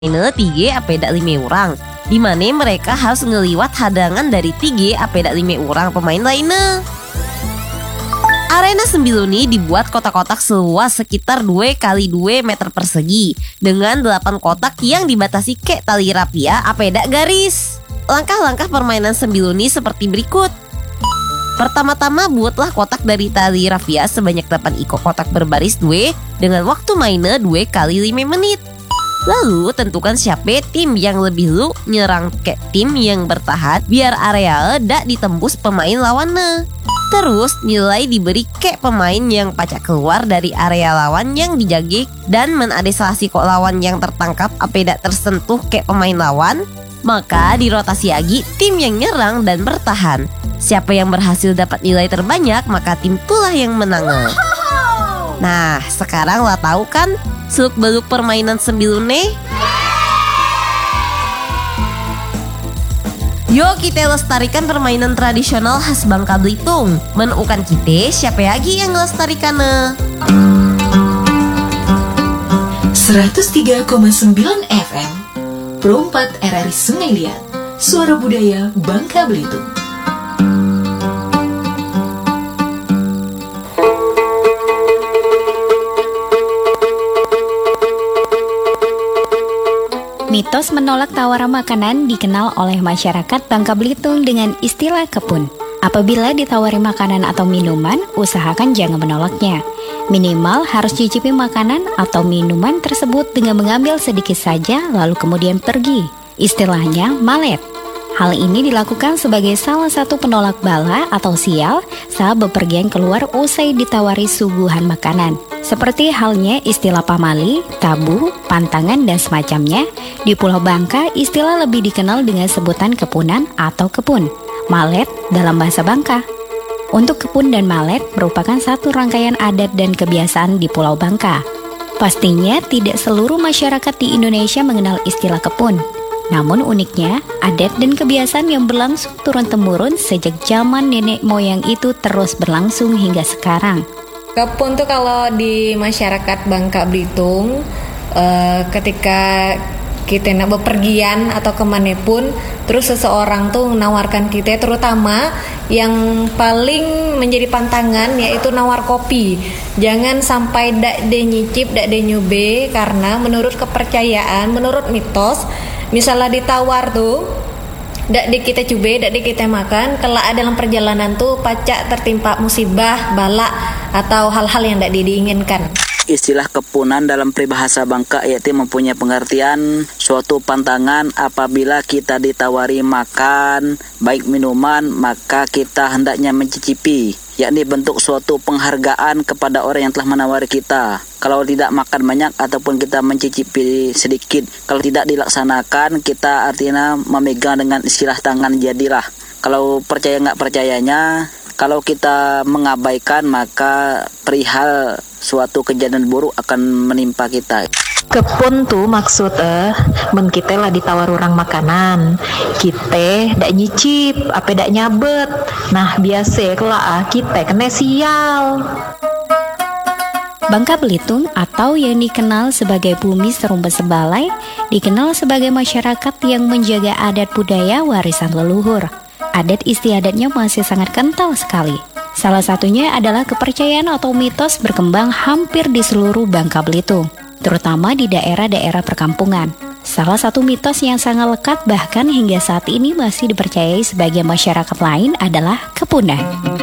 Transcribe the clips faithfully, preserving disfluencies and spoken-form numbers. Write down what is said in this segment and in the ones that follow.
Ini tiga apeda lima orang, di mana mereka harus ngeliwat hadangan dari tiga apeda lima orang pemain lainnya. Arena sembilan ini dibuat kotak-kotak seluas sekitar dua kali dua meter persegi dengan delapan kotak yang dibatasi ke tali rapia apeda garis. Langkah-langkah permainan sembilan ini seperti berikut. Pertama-tama buatlah kotak dari tali rafia sebanyak delapan iko kotak berbaris dua dengan waktu mainnya dua kali lima menit. Lalu tentukan siapa tim yang lebih lu nyerang ke tim yang bertahan biar area dak ditembus pemain lawannya. Terus nilai diberi ke pemain yang pacak keluar dari area lawan yang dijagi dan menadesasi kok lawan yang tertangkap apeda tersentuh ke pemain lawan. Maka dirotasi lagi tim yang nyerang dan bertahan. Siapa yang berhasil dapat nilai terbanyak maka tim itulah yang menang. Nah sekarang lah tahu kan seluk-beluk permainan sembilan nih. Yuk kita lestarikan permainan tradisional khas Bangka Belitung. Menukan kita siapa lagi yang lestarikannya. seratus tiga koma sembilan F M Pro empat R R I Sungai Liat, Suara Budaya Bangka Belitung. Mitos menolak tawaran makanan dikenal oleh masyarakat Bangka Belitung dengan istilah kepun. Apabila ditawari makanan atau minuman, usahakan jangan menolaknya. Minimal harus cicipi makanan atau minuman tersebut dengan mengambil sedikit saja lalu kemudian pergi. Istilahnya malet. Hal ini dilakukan sebagai salah satu penolak bala atau sial saat bepergian keluar usai ditawari suguhan makanan. Seperti halnya istilah pamali, tabu, pantangan, dan semacamnya, di Pulau Bangka istilah lebih dikenal dengan sebutan kepunan atau kepun, malet dalam bahasa Bangka. Untuk kepun dan malet merupakan satu rangkaian adat dan kebiasaan di Pulau Bangka. Pastinya tidak seluruh masyarakat di Indonesia mengenal istilah kepun. Namun uniknya, adat dan kebiasaan yang berlangsung turun-temurun sejak zaman nenek moyang itu terus berlangsung hingga sekarang. Kepun tuh kalau di masyarakat Bangka Belitung, eh, ketika kita nak bepergian atau kemanapun, terus seseorang tuh menawarkan kita, terutama yang paling menjadi pantangan yaitu nawar kopi. Jangan sampai dak de nyicip, dak de nyobe, karena menurut kepercayaan, menurut mitos, misalnya ditawar tuh, dak di kita cube, dak di kita makan, kelak dalam perjalanan tuh pacak tertimpa musibah, bala, atau hal-hal yang dak diinginkan. Istilah kepunan dalam peribahasa Bangka yaitu mempunyai pengertian suatu pantangan apabila kita ditawari makan, baik minuman, maka kita hendaknya mencicipi, yakni bentuk suatu penghargaan kepada orang yang telah menawari kita. Kalau tidak makan banyak ataupun kita mencicipi sedikit, kalau tidak dilaksanakan, kita artinya memegang dengan istilah tangan jadilah. Kalau percaya nggak percayanya, kalau kita mengabaikan maka perihal suatu kejadian buruk akan menimpa kita. Kepun tuh maksud eh men kita lah ditawar orang makanan, kita dak nyicip, apa dak nyabet. Nah biasa lah kita kena sial. Bangka Belitung atau yang dikenal sebagai Bumi Serumba Sebalai dikenal sebagai masyarakat yang menjaga adat budaya warisan leluhur. Adat istiadatnya masih sangat kental sekali. Salah satunya adalah kepercayaan atau mitos berkembang hampir di seluruh Bangka Belitung, terutama di daerah-daerah perkampungan. Salah satu mitos yang sangat lekat bahkan hingga saat ini masih dipercayai sebagian masyarakat lain adalah kepunan.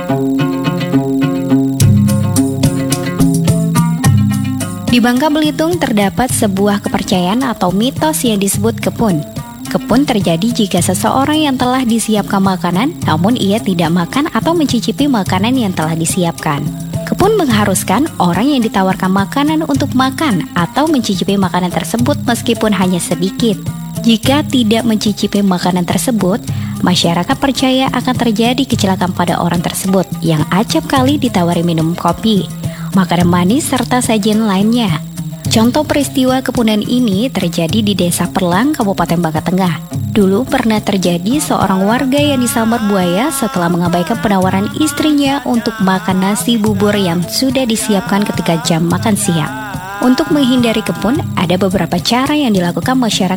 Di Bangka Belitung terdapat sebuah kepercayaan atau mitos yang disebut kepun. Kepun terjadi jika seseorang yang telah disiapkan makanan, namun ia tidak makan atau mencicipi makanan yang telah disiapkan. Kepun mengharuskan orang yang ditawarkan makanan untuk makan atau mencicipi makanan tersebut meskipun hanya sedikit. Jika tidak mencicipi makanan tersebut, masyarakat percaya akan terjadi kecelakaan pada orang tersebut yang acap kali ditawari minum kopi, makanan manis, serta sajian lainnya. Contoh peristiwa kepunan ini terjadi di Desa Perlang, Kabupaten Bangka Tengah. Dulu pernah terjadi seorang warga yang disambar buaya setelah mengabaikan penawaran istrinya untuk makan nasi bubur yang sudah disiapkan ketika jam makan siang. Untuk menghindari kebun, ada beberapa cara yang dilakukan masyarakat